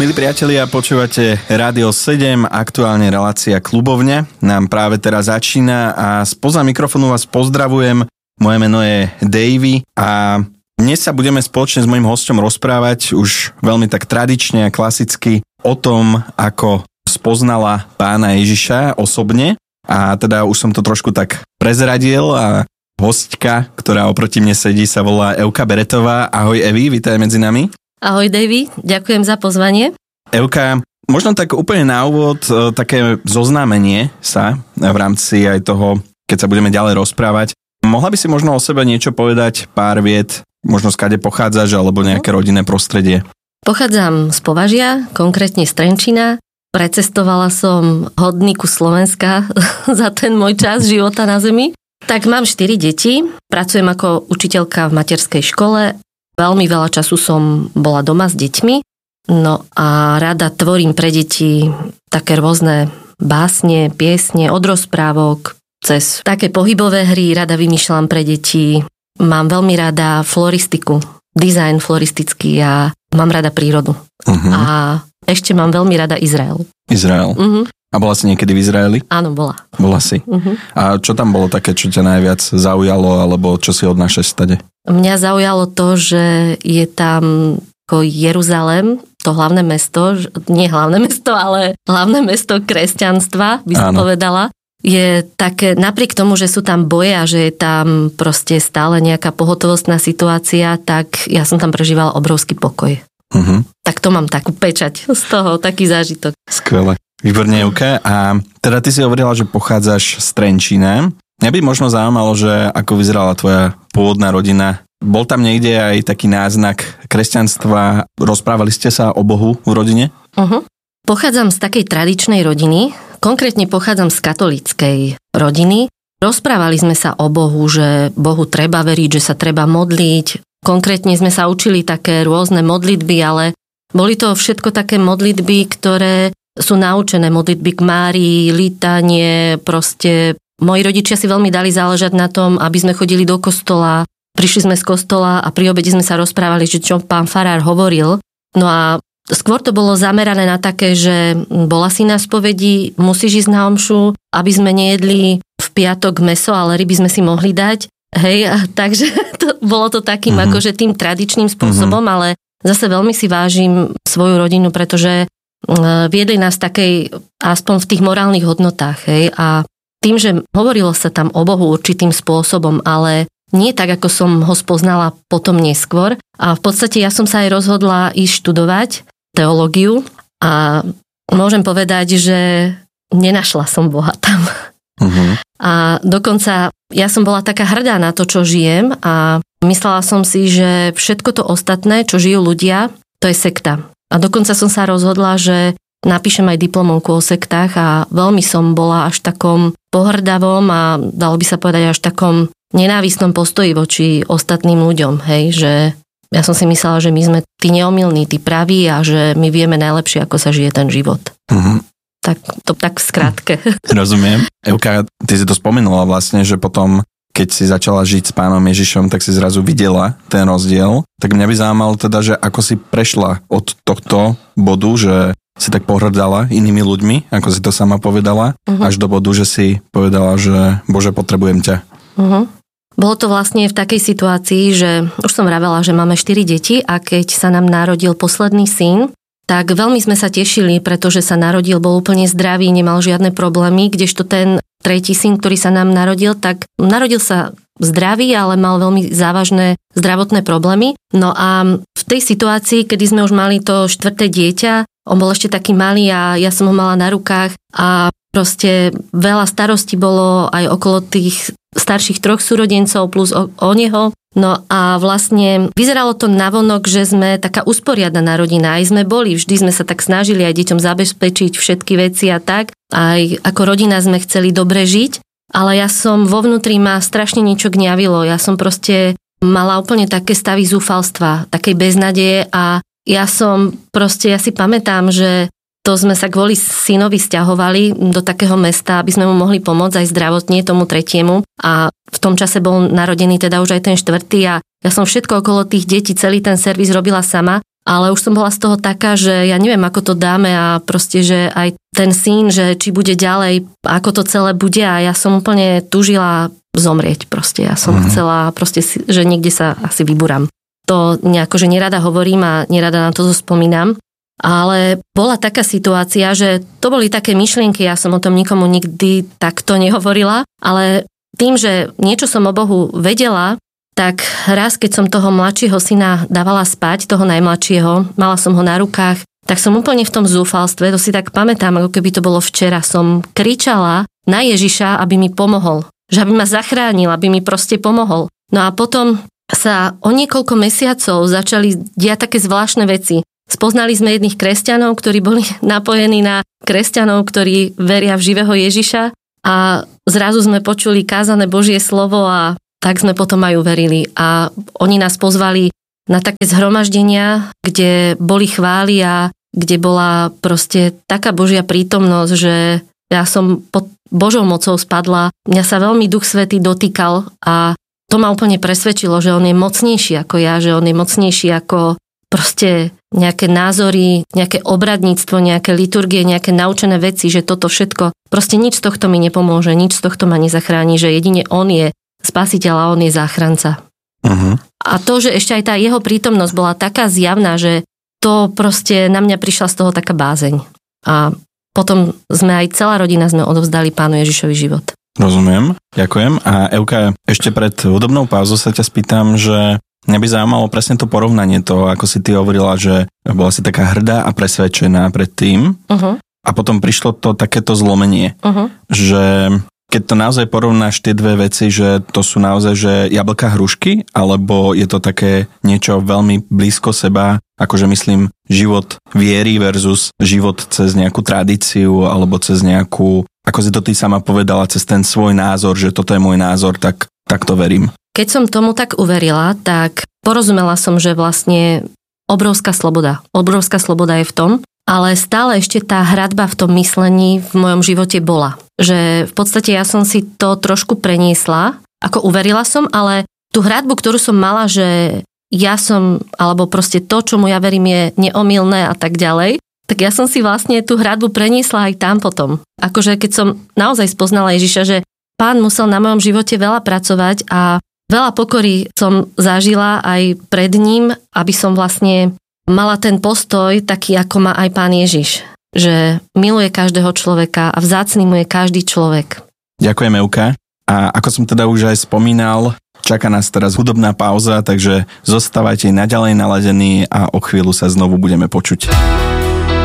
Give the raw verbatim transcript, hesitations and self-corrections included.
Milí priatelia, počúvate Rádio sedem, aktuálne relácia Klubovne. Nám práve teraz začína a spoza mikrofónu vás pozdravujem. Moje meno je Davy a dnes sa budeme spoločne s mojím hosťom rozprávať už veľmi tak tradične a klasicky o tom, ako spoznala pána Ježiša osobne. A teda už som to trošku tak prezradil a hostka, ktorá oproti mne sedí, sa volá Evka Beretová. Ahoj Evi, vítaj medzi nami. Ahoj Davy, ďakujem za pozvanie. Evka, možno tak úplne na úvod také zoznámenie sa v rámci aj toho, keď sa budeme ďalej rozprávať. Mohla by si možno o sebe niečo povedať, pár viet, možno skade pochádzaš, alebo nejaké rodinné prostredie? Pochádzam z Považia, konkrétne z Trenčína. Precestovala som hodný kus Slovenska za ten môj čas života na zemi. Tak mám štyri deti, pracujem ako učiteľka v materskej škole. Veľmi veľa času som bola doma s deťmi, no a rada tvorím pre deti také rôzne básne, piesne, od rozprávok cez také pohybové hry, rada vymýšľam pre deti. Mám veľmi rada floristiku, dizajn floristický a mám rada prírodu. Uh-huh. A ešte mám veľmi rada Izrael. Izrael. Uh-huh. A bola si niekedy v Izraeli? Áno, bola. Bola si. Uh-huh. A čo tam bolo také, čo ťa najviac zaujalo, alebo čo si odnášaš stade? Mňa zaujalo to, že je tam ako Jeruzalém, to hlavné mesto, nie hlavné mesto, ale hlavné mesto kresťanstva, by som Áno. povedala. Je také, napriek tomu, že sú tam boje a že je tam proste stále nejaká pohotovostná situácia, tak ja som tam prežívala obrovský pokoj. Uh-huh. Tak to mám takú pečať z toho, taký zážitok. Skvelé. Výborne, Evka. A teda ty si hovorila, že pochádzaš z Trenčína. Mňa by možno zaujímalo, že ako vyzerala tvoja pôvodná rodina. Bol tam niekde aj taký náznak kresťanstva? Rozprávali ste sa o Bohu v rodine? Uh-huh. Pochádzam z takej tradičnej rodiny. Konkrétne pochádzam z katolíckej rodiny. Rozprávali sme sa o Bohu, že Bohu treba veriť, že sa treba modliť. Konkrétne sme sa učili také rôzne modlitby, ale boli to všetko také modlitby, ktoré sú naučené, modlitby k Márii, litanie, proste moji rodičia si veľmi dali záležať na tom, aby sme chodili do kostola, prišli sme z kostola a pri obede sme sa rozprávali, že čo pán farár hovoril. No a skôr to bolo zamerané na také, že bola si na spovedi, musíš ísť na omšu, aby sme nejedli v piatok mäso, ale ryby sme si mohli dať. Hej, a takže to, bolo to takým mm-hmm. akože tým tradičným spôsobom, mm-hmm. ale zase veľmi si vážim svoju rodinu, pretože viedli nás takej, aspoň v tých morálnych hodnotách, hej, a tým, že hovorilo sa tam o Bohu určitým spôsobom, ale nie tak, ako som ho spoznala potom neskôr. A v podstate ja som sa aj rozhodla ísť študovať teológiu a môžem povedať, že nenašla som Boha tam. Uh-huh. A dokonca ja som bola taká hrdá na to, čo žijem a myslela som si, že všetko to ostatné, čo žijú ľudia, to je sekta. A dokonca som sa rozhodla, že napíšem aj diplomovku o sektách a veľmi som bola až takom pohrdavom a dalo by sa povedať až takom nenávistnom postoji voči ostatným ľuďom, hej, že ja som si myslela, že my sme tí neomylní, tí praví a že my vieme najlepšie, ako sa žije ten život. Uh-huh. Tak to tak v skratke. Rozumiem. Evka, ty si to spomenula vlastne, že potom keď si začala žiť s pánom Ježišom, tak si zrazu videla ten rozdiel. Tak mňa by zaujímalo teda, že ako si prešla od tohto bodu, že si tak pohrdala inými ľuďmi, ako si to sama povedala, uh-huh. až do bodu, že si povedala, že Bože, potrebujem ťa. Uh-huh. Bolo to vlastne v takej situácii, že už som vravela, že máme štyri deti a keď sa nám narodil posledný syn, tak veľmi sme sa tešili, pretože sa narodil, bol úplne zdravý, nemal žiadne problémy, kdežto ten tretí syn, ktorý sa nám narodil, tak narodil sa zdravý, ale mal veľmi závažné zdravotné problémy. No a v tej situácii, kedy sme už mali to štvrté dieťa, on bol ešte taký malý a ja som ho mala na rukách a proste veľa starostí bolo aj okolo tých starších troch súrodencov plus o, o neho. No a vlastne vyzeralo to navonok, že sme taká usporiadaná rodina. Aj sme boli, vždy sme sa tak snažili aj deťom zabezpečiť všetky veci a tak. Aj ako rodina sme chceli dobre žiť, ale ja som vo vnútri ma strašne niečo gňavilo. Ja som proste mala úplne také stavy zúfalstva, takej beznadeje a ja som proste, ja si pamätám, že to sme sa kvôli synovi sťahovali do takého mesta, aby sme mu mohli pomôcť aj zdravotne tomu tretiemu. A v tom čase bol narodený teda už aj ten štvrtý a ja som všetko okolo tých detí, celý ten servis robila sama. ale už som bola z toho taká, že ja neviem, ako to dáme a proste, že aj ten syn, že či bude ďalej, ako to celé bude a ja som úplne tužila zomrieť proste. Ja som mm. chcela proste, že niekde sa asi vyburám. To nejako, že nerada hovorím a nerada na to spomínam. Ale bola taká situácia, že to boli také myšlienky, ja som o tom nikomu nikdy takto nehovorila, ale tým, že niečo som o Bohu vedela, tak raz, keď som toho mladšieho syna dávala spať, toho najmladšieho, mala som ho na rukách, tak som úplne v tom zúfalstve, to si tak pamätám, ako keby to bolo včera, som kričala na Ježiša, aby mi pomohol, že aby ma zachránil, aby mi proste pomohol. No a potom sa o niekoľko mesiacov začali diať také zvláštne veci. Spoznali sme jedných kresťanov, ktorí boli napojení na kresťanov, ktorí veria v živého Ježiša a zrazu sme počuli kázané Božie slovo a tak sme potom aj uverili. A oni nás pozvali na také zhromaždenia, kde boli chvály a kde bola proste taká Božia prítomnosť, že ja som pod Božou mocou spadla. Mňa sa veľmi Duch Svätý dotýkal a to ma úplne presvedčilo, že on je mocnejší ako ja, že on je mocnejší ako proste nejaké názory, nejaké obradníctvo, nejaké liturgie, nejaké naučené veci, že toto všetko, proste nič z tohto mi nepomôže, nič z tohto ma nezachráni, že jedine on je Spasiteľ a on je záchranca. Uh-huh. A to, že ešte aj tá jeho prítomnosť bola taká zjavná, že to proste na mňa prišla z toho taká bázeň. A potom sme aj celá rodina sme odovzdali Pánu Ježišovi život. Rozumiem, ďakujem. A Evka, ešte pred hudobnou pauzou sa ťa spýtam, že mňa by zaujímalo presne to porovnanie toho, ako si ty hovorila, že bola si taká hrdá a presvedčená pred tým. Uh-huh. A potom prišlo to takéto zlomenie, uh-huh. že keď to naozaj porovnáš tie dve veci, že to sú naozaj, že jablka hrušky, alebo je to také niečo veľmi blízko seba, akože myslím život viery versus život cez nejakú tradíciu, alebo cez nejakú, ako si to ty sama povedala, cez ten svoj názor, že toto je môj názor, tak, tak to verím. Keď som tomu tak uverila, tak porozumela som, že vlastne obrovská sloboda. Obrovská sloboda je v tom, ale stále ešte tá hradba v tom myslení v mojom živote bola. Že v podstate ja som si to trošku preniesla, ako uverila som, ale tú hradbu, ktorú som mala, že ja som, alebo proste to, čomu ja verím, je neomylné a tak ďalej, tak ja som si vlastne tú hradbu preniesla aj tam potom. Akože keď som naozaj spoznala Ježiša, že Pán musel na mojom živote veľa pracovať a veľa pokory som zažila aj pred ním, aby som vlastne mala ten postoj taký, ako má aj Pán Ježiš. Že miluje každého človeka a vzácny mu je každý človek. Ďakujem, Evka. A ako som teda už aj spomínal, čaká nás teraz hudobná pauza, takže zostávajte naďalej naladení a o chvíľu sa znovu budeme počuť.